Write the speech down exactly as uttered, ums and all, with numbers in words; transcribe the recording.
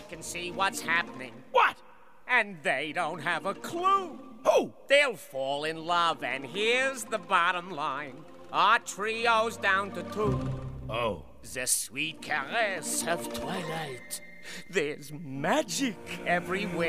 they can see what's happening. What? And they don't have a clue. Who? They'll fall in love, and here's the bottom line. Our trio's down to two. Oh. The sweet caress of twilight. There's magic everywhere.